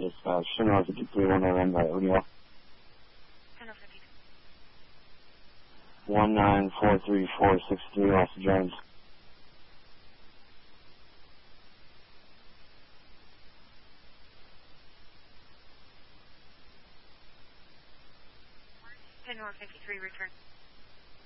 Dispatch, North 5319 by O'Neill. 1943463, Austin Jones. North 53, return.